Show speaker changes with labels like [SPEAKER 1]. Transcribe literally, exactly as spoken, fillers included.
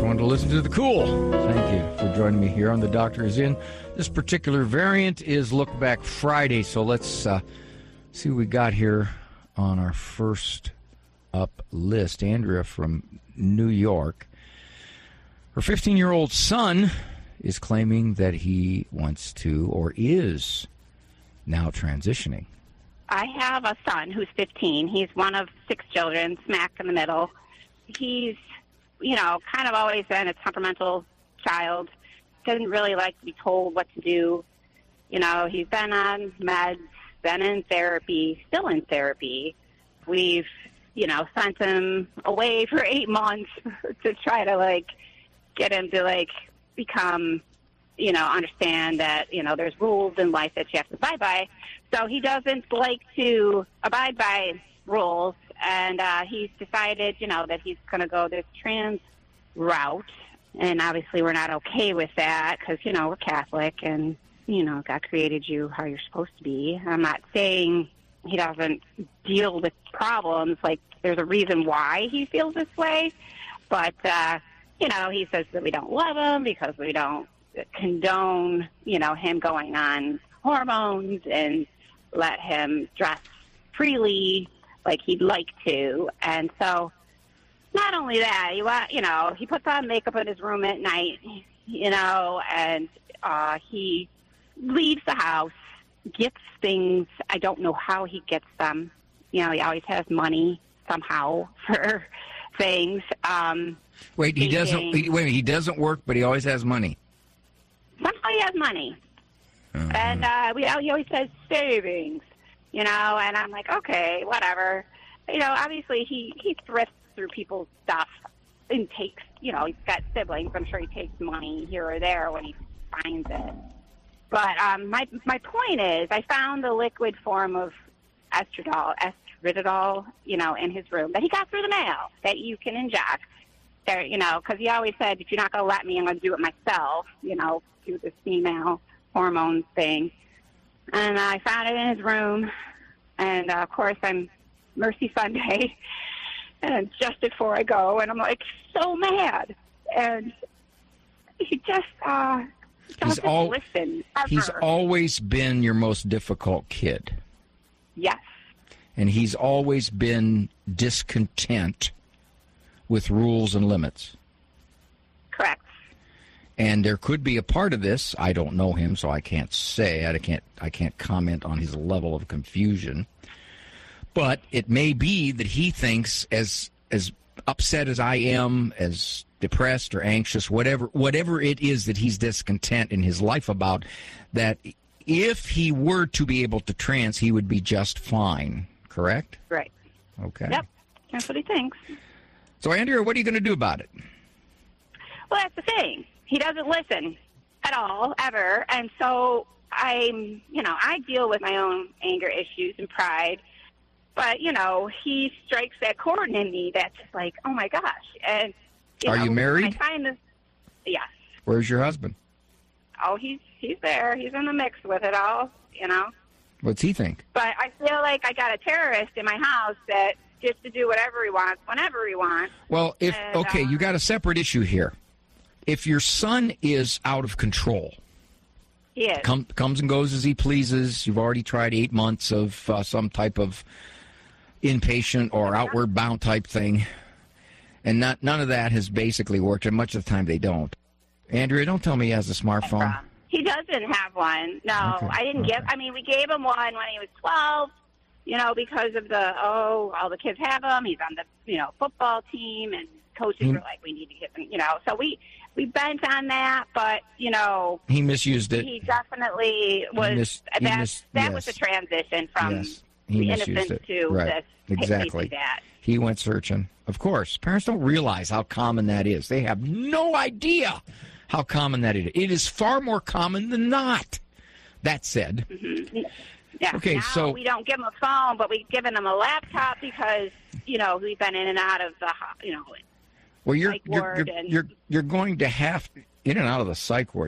[SPEAKER 1] one to listen to the cool. Thank you for joining me here on The Doctor Is In. This particular variant is Look Back Friday, so let's uh, see what we got here on our first up list. Andrea from New York. Her fifteen-year-old son is claiming that he wants to or is now transitioning.
[SPEAKER 2] I have a son who's fifteen. He's one of six children, smack in the middle. He's, you know, kind of always been a temperamental child. Doesn't really like to be told what to do. You know, he's been on meds, been in therapy, still in therapy. We've, you know, sent him away for eight months to try to, like, get him to, like, become, you know, understand that, you know, there's rules in life that you have to abide by. So he doesn't like to abide by rules, and uh, he's decided, you know, that he's going to go this trans route. And obviously we're not okay with that because, you know, we're Catholic and, you know, God created you how you're supposed to be. I'm not saying he doesn't deal with problems. Like, there's a reason why he feels this way. But, uh, you know, he says that we don't love him because we don't condone, you know, him going on hormones and let him dress freely like he'd like to. And so not only that, he, you know, he puts on makeup in his room at night, you know, and uh, he leaves the house, gets things. I don't know how he gets them. You know, he always has money somehow for things. Um,
[SPEAKER 1] wait, he doesn't. Wait, wait, he doesn't work, but he always has money.
[SPEAKER 2] Somehow he has money, uh-huh. and uh, we. He always says savings, you know. And I'm like, okay, whatever. You know, obviously he he thrifts through people's stuff and takes. You know, he's got siblings. I'm sure he takes money here or there when he finds it. But um, my my point is, I found the liquid form of estradiol, estradiol, you know, in his room that he got through the mail that you can inject. There, you know, because he always said, if you're not going to let me, I'm going to do it myself. You know, do this female hormone thing. And I found it in his room, and uh, of course I'm Mercy Sunday, and just before I go, and I'm like so mad, and he just. Uh,
[SPEAKER 1] He's, al-
[SPEAKER 2] listen,
[SPEAKER 1] he's always been your most difficult kid.
[SPEAKER 2] Yes.
[SPEAKER 1] And he's always been discontent with rules and limits.
[SPEAKER 2] Correct.
[SPEAKER 1] And there could be a part of this. I don't know him, so I can't say. I can't. I can't comment on his level of confusion. But it may be that he thinks, as as upset as I am, as depressed or anxious, whatever whatever it is that he's discontent in his life about, that if he were to be able to trans, he would be just fine. Correct?
[SPEAKER 2] Right.
[SPEAKER 1] Okay.
[SPEAKER 2] Yep. That's what he thinks.
[SPEAKER 1] So, Andrea, what are you going to do about it?
[SPEAKER 2] Well, that's the thing. He doesn't listen at all, ever. And so I'm, you know, I deal with my own anger issues and pride. But, you know, he strikes that chord in me that's just like, oh, my gosh. And You
[SPEAKER 1] Are
[SPEAKER 2] know,
[SPEAKER 1] you married?
[SPEAKER 2] I find this, yes.
[SPEAKER 1] Where's your husband?
[SPEAKER 2] Oh, he's he's there. He's in the mix with it all, you know.
[SPEAKER 1] What's he think?
[SPEAKER 2] But I feel like I got a terrorist in my house that gets to do whatever he wants, whenever he wants.
[SPEAKER 1] Well, if
[SPEAKER 2] and,
[SPEAKER 1] okay,
[SPEAKER 2] uh,
[SPEAKER 1] you got a separate issue here. If your son is out of control,
[SPEAKER 2] he is.
[SPEAKER 1] Come, comes and goes as he pleases. You've already tried eight months of uh, some type of inpatient or outward bound type thing. And not none of that has basically worked, and much of the time they don't. Andrea, don't tell me he has a smartphone.
[SPEAKER 2] He doesn't have one. No,
[SPEAKER 1] Okay.
[SPEAKER 2] I didn't
[SPEAKER 1] Okay.
[SPEAKER 2] give. I mean, we gave him one when he was twelve, you know, because of the, oh, all the kids have them. He's on the, you know, football team, and coaches
[SPEAKER 1] He-
[SPEAKER 2] were like, we need to get them, you know. So we, we bent on that, but, you know,
[SPEAKER 1] He misused it.
[SPEAKER 2] he definitely was,
[SPEAKER 1] mis- he
[SPEAKER 2] that,
[SPEAKER 1] mis-
[SPEAKER 2] that was the
[SPEAKER 1] yes.
[SPEAKER 2] transition from
[SPEAKER 1] Yes, he
[SPEAKER 2] the
[SPEAKER 1] misused
[SPEAKER 2] innocent
[SPEAKER 1] it.
[SPEAKER 2] to
[SPEAKER 1] Right.
[SPEAKER 2] this
[SPEAKER 1] Exactly.
[SPEAKER 2] that.
[SPEAKER 1] He went searching. Of course, parents don't realize how common that is. They have no idea how common that is. It is far more common than not. That said,
[SPEAKER 2] Mm-hmm. Yeah.
[SPEAKER 1] Okay,
[SPEAKER 2] now
[SPEAKER 1] so-
[SPEAKER 2] we don't give him a phone, but we've given him a laptop because, you know, we've been in and out of the, ho- you know,
[SPEAKER 1] well, you're
[SPEAKER 2] psych
[SPEAKER 1] you're
[SPEAKER 2] ward
[SPEAKER 1] you're,
[SPEAKER 2] and-
[SPEAKER 1] you're you're going to have in and out of the psych ward.